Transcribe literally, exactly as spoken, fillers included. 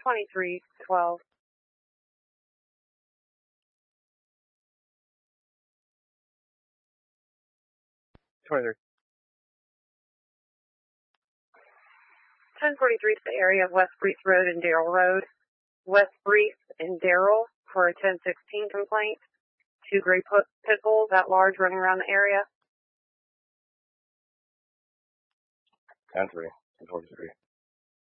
twenty-three twelve. twenty-three. ten forty-three to the area of West Breeze Road and Darrell Road. West Breeze and Darrell for a ten sixteen complaint. Two gray pit bulls at large running around the area. ten three. ten forty-three.